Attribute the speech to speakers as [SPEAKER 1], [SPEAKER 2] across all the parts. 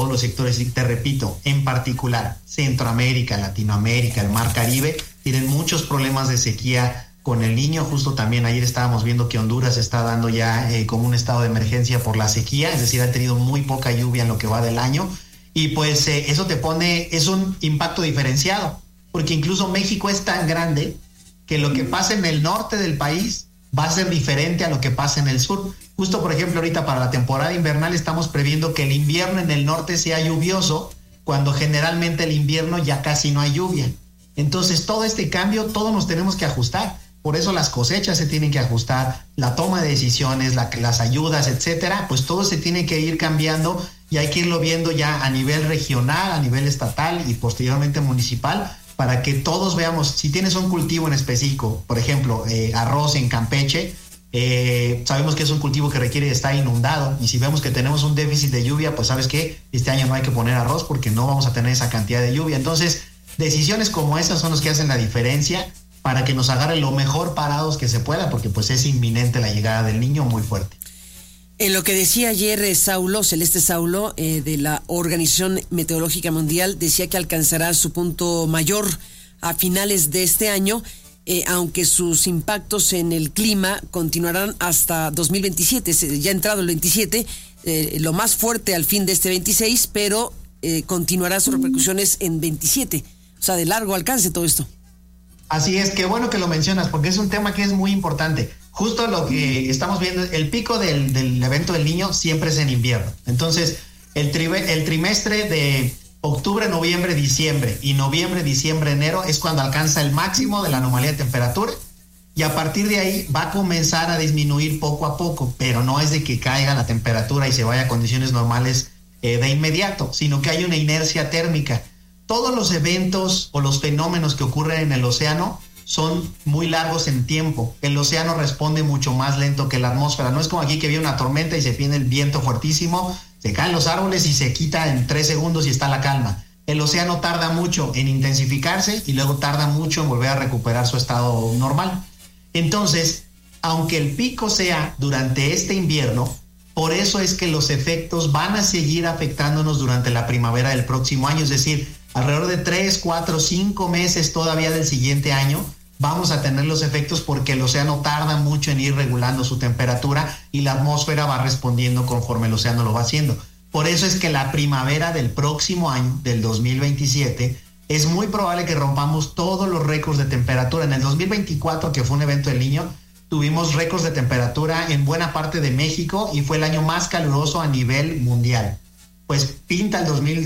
[SPEAKER 1] todos los sectores. Y te repito, en particular, Centroamérica, Latinoamérica, el Mar Caribe, tienen muchos problemas de sequía con el Niño. Justo también ayer estábamos viendo que Honduras está dando ya como un estado de emergencia por la sequía, es decir, ha tenido muy poca lluvia en lo que va del año. Y pues eso es un impacto diferenciado, porque incluso México es tan grande que lo que pasa en el norte del país va a ser diferente a lo que pasa en el sur. Justo, por ejemplo, ahorita para la temporada invernal estamos previendo que el invierno en el norte sea lluvioso, cuando generalmente el invierno ya casi no hay lluvia. Entonces, todo este cambio, todos nos tenemos que ajustar. Por eso las cosechas se tienen que ajustar, la toma de decisiones, las ayudas, etcétera, pues todo se tiene que ir cambiando y hay que irlo viendo ya a nivel regional, a nivel estatal y posteriormente municipal, para que todos veamos, si tienes un cultivo en específico, por ejemplo, arroz en Campeche, sabemos que es un cultivo que requiere estar inundado, y si vemos que tenemos un déficit de lluvia, pues sabes que este año no hay que poner arroz porque no vamos a tener esa cantidad de lluvia. Entonces, decisiones como esas son las que hacen la diferencia para que nos agarre lo mejor parados que se pueda, porque pues es inminente la llegada del Niño muy fuerte.
[SPEAKER 2] En lo que decía ayer Celeste Saulo, de la Organización Meteorológica Mundial, decía que alcanzará su punto mayor a finales de este año, aunque sus impactos en el clima continuarán hasta 2027, ya entrado el 27, lo más fuerte al fin de este 26, pero continuará sus repercusiones en 27, o sea, de largo alcance todo esto.
[SPEAKER 1] Así es, qué bueno que lo mencionas, porque es un tema que es muy importante. Justo lo que estamos viendo, el pico del evento del Niño siempre es en invierno. Entonces, el trimestre de octubre, noviembre, diciembre y noviembre, diciembre, enero es cuando alcanza el máximo de la anomalía de temperatura, y a partir de ahí va a comenzar a disminuir poco a poco, pero no es de que caiga la temperatura y se vaya a condiciones normales de inmediato, sino que hay una inercia térmica. Todos los eventos o los fenómenos que ocurren en el océano son muy largos en tiempo. El océano responde mucho más lento que la atmósfera. No es como aquí que viene una tormenta y se viene el viento fuertísimo, se caen los árboles y se quita en 3 segundos y está la calma. El océano tarda mucho en intensificarse y luego tarda mucho en volver a recuperar su estado normal. Entonces, aunque el pico sea durante este invierno, por eso es que los efectos van a seguir afectándonos durante la primavera del próximo año, es decir, alrededor de 3, 4, 5 meses todavía del siguiente año vamos a tener los efectos, porque el océano tarda mucho en ir regulando su temperatura y la atmósfera va respondiendo conforme el océano lo va haciendo. Por eso es que la primavera del próximo año, del 2027, es muy probable que rompamos todos los récords de temperatura. En el 2024, que fue un evento del Niño, tuvimos récords de temperatura en buena parte de México y fue el año más caluroso a nivel mundial. Pues pinta el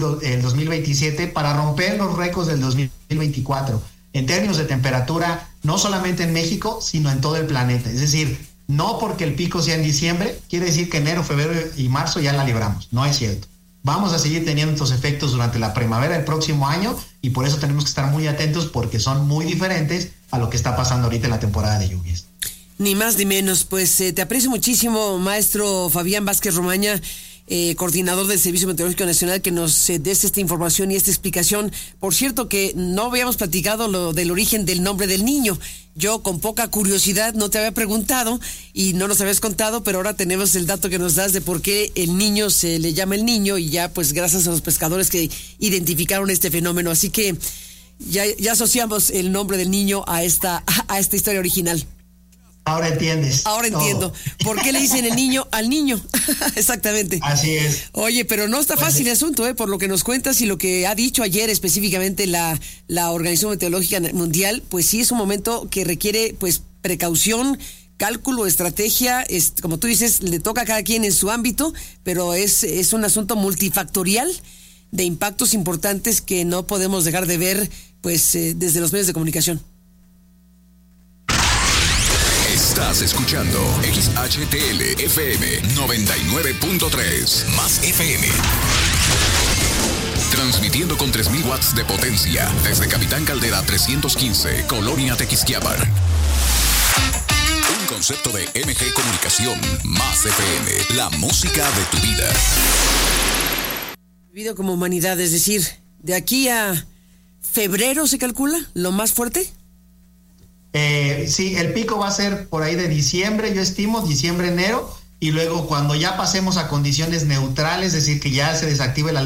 [SPEAKER 1] 2027 para romper los récords del 2024 en términos de temperatura, no solamente en México, sino en todo el planeta. Es decir, no porque el pico sea en diciembre, quiere decir que enero, febrero y marzo ya la libramos. No es cierto. Vamos a seguir teniendo estos efectos durante la primavera del próximo año, y por eso tenemos que estar muy atentos, porque son muy diferentes a lo que está pasando ahorita en la temporada de lluvias.
[SPEAKER 2] Ni más ni menos. Pues te aprecio muchísimo, maestro Fabián Vázquez Romaña, coordinador del Servicio Meteorológico Nacional, que nos des esta información y esta explicación. Por cierto, que no habíamos platicado lo del origen del nombre del Niño. Yo, con poca curiosidad, no te había preguntado y no nos habías contado, pero ahora tenemos el dato que nos das de por qué el Niño se le llama el Niño, y ya pues gracias a los pescadores que identificaron este fenómeno. Así que ya asociamos el nombre del Niño a esta historia original.
[SPEAKER 1] Ahora entiendes.
[SPEAKER 2] Ahora entiendo. ¿Por qué le dicen el niño al niño? Exactamente.
[SPEAKER 1] Así es.
[SPEAKER 2] Oye, pero no está fácil el asunto, por lo que nos cuentas y lo que ha dicho ayer específicamente la Organización Meteorológica Mundial. Pues sí, es un momento que requiere pues precaución, cálculo, estrategia. Como tú dices, le toca a cada quien en su ámbito, pero es un asunto multifactorial de impactos importantes que no podemos dejar de ver pues desde los medios de comunicación.
[SPEAKER 3] Estás escuchando XHTL FM 99.3 más FM. Transmitiendo con 3,000 watts de potencia desde Capitán Caldera 315, Colonia Tequisquiapan. Un concepto de MG Comunicación más FM, la música de tu vida.
[SPEAKER 2] Vivido como humanidad, es decir, de aquí a febrero se calcula lo más fuerte.
[SPEAKER 1] Sí, el pico va a ser por ahí de diciembre, yo estimo, diciembre, enero, y luego cuando ya pasemos a condiciones neutrales, es decir, que ya se desactive la